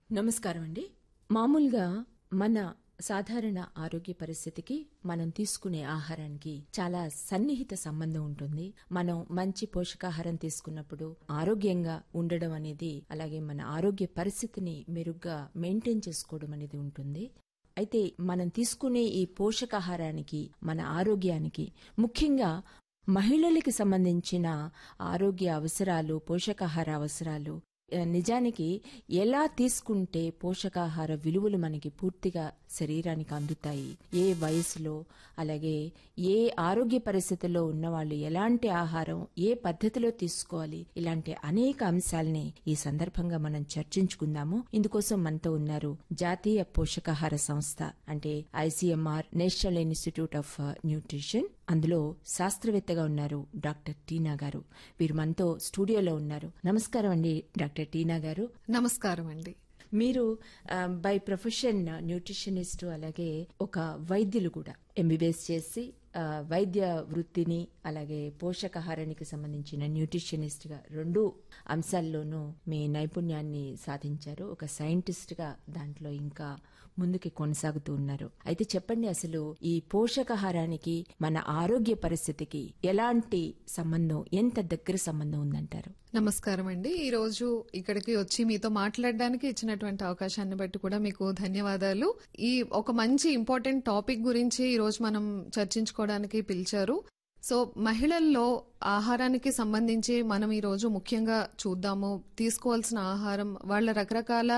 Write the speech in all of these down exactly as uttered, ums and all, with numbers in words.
నమస్కారం అండి. మామూలుగా మన సాధారణ ఆరోగ్య పరిస్థితికి మనం తీసుకునే ఆహారానికి చాలా సన్నిహిత సంబంధం ఉంటుంది. మనం మంచి పోషకాహారం తీసుకున్నప్పుడు ఆరోగ్యంగా ఉండడం అనేది, అలాగే మన ఆరోగ్య పరిస్థితిని మెరుగ్గా మెయింటైన్ చేసుకోవడం అనేది ఉంటుంది. అయితే మనం తీసుకునే ఈ పోషకాహారానికి, మన ఆరోగ్యానికి, ముఖ్యంగా మహిళలకి సంబంధించిన ఆరోగ్య అవసరాలు, పోషకాహార అవసరాలు నిజానికి ఎలా తీసుకుంటే పోషకాహార విలువలు మనకి పూర్తిగా శరీరానికి అందుతాయి, ఏ వయసులో, అలాగే ఏ ఆరోగ్య పరిస్థితుల్లో ఉన్నవాళ్లు ఎలాంటి ఆహారం ఏ పద్ధతిలో తీసుకోవాలి, ఇలాంటి అనేక అంశాలని ఈ సందర్భంగా మనం చర్చించుకుందాము. ఇందుకోసం మనతో ఉన్నారు జాతీయ పోషకాహార సంస్థ అంటే ICMR, national institute of nutrition, అందులో శాస్త్రవేత్తగా ఉన్నారు డాక్టర్ టీనా గారు. వీరు మనతో స్టూడియోలో ఉన్నారు. నమస్కారం అండి డాక్టర్ టీనా గారు. నమస్కారం అండి. మీరు బై ప్రొఫెషన్ న్యూట్రిషనిస్ట్, అలాగే ఒక వైద్యులు కూడా, ఎంబీబీఎస్ చేసి వైద్య వృత్తిని, అలాగే పోషకాహారానికి సంబంధించిన న్యూట్రిషనిస్ట్ గా రెండు అంశాల్లోనూ మీ నైపుణ్యాన్ని సాధించారు. ఒక సైంటిస్ట్ గా దాంట్లో ఇంకా ముందుకి కొనసాగుతూ ఉన్నారు. అయితే చెప్పండి, అసలు ఈ పోషకాహారానికి మన ఆరోగ్య పరిస్థితికి ఎలాంటి సంబంధం, ఎంత దగ్గర సంబంధం ఉందంటారు? నమస్కారం అండి. ఈ రోజు ఇక్కడికి వచ్చి మీతో మాట్లాడడానికి ఇచ్చినటువంటి అవకాశాన్ని బట్టి కూడా మీకు ధన్యవాదాలు. ఈ ఒక మంచి ఇంపార్టెంట్ టాపిక్ గురించి ఈ రోజు మనం చర్చించుకోవడానికి పిలిచారు. సో మహిళల్లో ఆహారానికి సంబంధించి మనం ఈ రోజు ముఖ్యంగా చూద్దాము. తీసుకోవాల్సిన ఆహారం, వాళ్ళ రకరకాల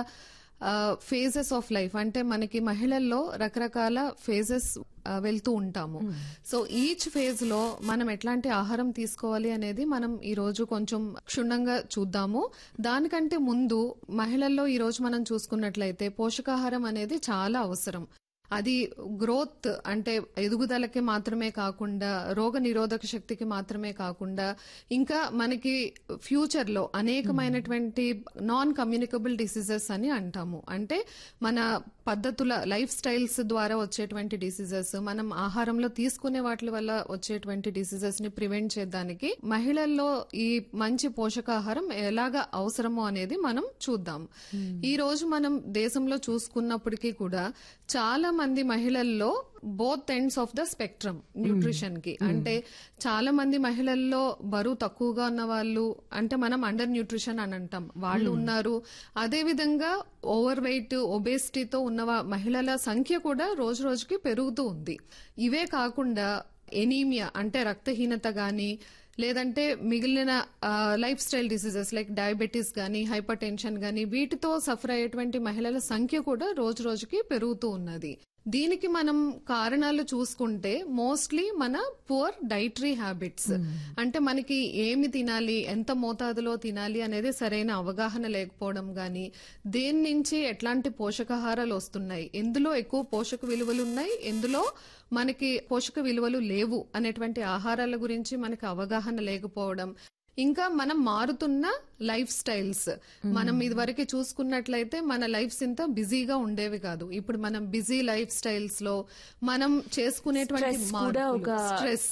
ఫేజెస్ ఆఫ్ లైఫ్, అంటే మనకి మహిళల్లో రకరకాల ఫేజెస్ వెళ్తూ ఉంటాము. సో ఈచ్ ఫేజ్ లో మనం ఎట్లాంటి ఆహారం తీసుకోవాలి అనేది మనం ఈ రోజు కొంచెం క్షుణ్ణంగా చూద్దాము. దానికంటే ముందు మహిళల్లో ఈ రోజు మనం చూసుకున్నట్లయితే పోషకాహారం అనేది చాలా అవసరం. అది గ్రోత్ అంటే ఎదుగుదలకి మాత్రమే కాకుండా, రోగ నిరోధక శక్తికి మాత్రమే కాకుండా, ఇంకా మనకి ఫ్యూచర్ లో అనేకమైనటువంటి నాన్ కమ్యూనికబుల్ డిసీజెస్ అని అంటాము. అంటే మన పద్ధతుల, లైఫ్ స్టైల్స్ ద్వారా వచ్చేటువంటి డిసీజెస్, మనం ఆహారంలో తీసుకునే వాటి వల్ల వచ్చేటువంటి డిసీజెస్ ని ప్రివెంట్ చేయడానికి మహిళల్లో ఈ మంచి పోషకాహారం ఎలాగా అవసరమో అనేది మనం చూద్దాం. ఈ రోజు మనం దేశంలో చూసుకున్నప్పటికీ కూడా చాలా మంది మహిళల్లో both ends of the spectrum nutrition కి, అంటే చాలా మంది మహిళల్లో బరువు తక్కువగా ఉన్న వాళ్ళు, అంటే మనం అండర్ న్యూట్రిషన్ అని అంటాం, వాళ్ళు ఉన్నారు. అదే విధంగా ఓవర్ వెయిట్, ఒబేసిటీతో ఉన్న మహిళల సంఖ్య కూడా రోజు రోజుకి పెరుగుతూ ఉంది. ఇవే కాకుండా ఎనీమియా అంటే రక్తహీనత గాని, లేదంటే మిగిలిన life style diseases like diabetes గానీ, హైపర్ టెన్షన్ గానీ, వీటితో సఫర్ అయ్యేటువంటి మహిళల సంఖ్య కూడా రోజు రోజుకి పెరుగుతూ ఉన్నది. దీనికి మనం కారణాలు చూసుకుంటే మోస్ట్లీ మన పువర్ డైటరీ హ్యాబిట్స్, అంటే మనకి ఏమి తినాలి, ఎంత మోతాదులో తినాలి అనేది సరైన అవగాహన లేకపోవడం గాని, దేని నుంచి ఎట్లాంటి పోషకాహారాలు వస్తున్నాయి, ఎందులో ఎక్కువ పోషక విలువలు ఉన్నాయి, ఎందులో మనకి పోషక విలువలు లేవు అనేటువంటి ఆహారాల గురించి మనకి అవగాహన లేకపోవడం, ఇంకా మనం మారుతున్న లైఫ్ స్టైల్స్. మనం ఇదివరకు చూసుకున్నట్లయితే మన లైఫ్స్ ఇంత బిజీగా ఉండేవి కాదు. ఇప్పుడు మనం బిజీ లైఫ్ స్టైల్స్ లో మనం చేసుకునేటువంటి స్ట్రెస్,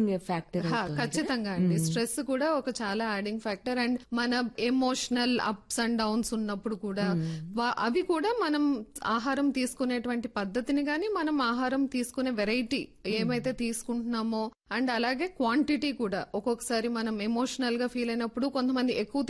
ఖచ్చితంగా అండి, స్ట్రెస్ కూడా ఒక చాలా యాడింగ్ ఫ్యాక్టర్. అండ్ మన ఎమోషనల్ అప్స్ అండ్ డౌన్స్ ఉన్నప్పుడు కూడా అవి కూడా మనం ఆహారం తీసుకునేటువంటి పద్ధతిని గాని, మనం ఆహారం తీసుకునే వెరైటీ ఏమైతే తీసుకుంటున్నామో, అండ్ అలాగే క్వాంటిటీ కూడా. ఒక్కొక్కసారి మనం ఎమోషనల్ గా ఫీల్ అయినప్పుడు కొంతమంది ఎక్కువ